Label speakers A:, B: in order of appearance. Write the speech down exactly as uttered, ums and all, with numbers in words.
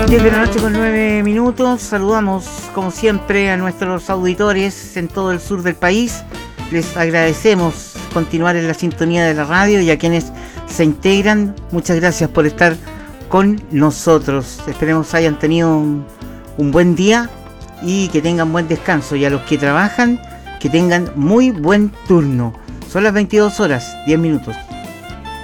A: diez de la noche con nueve minutos. Saludamos como siempre a nuestros auditores en todo el sur del país. Les agradecemos continuar en la sintonía de la radio y a quienes se integran, muchas gracias por estar con nosotros. Esperemos hayan tenido un, un buen día y que tengan buen descanso, y a los que trabajan que tengan muy buen turno. Son las veintidós horas, diez minutos.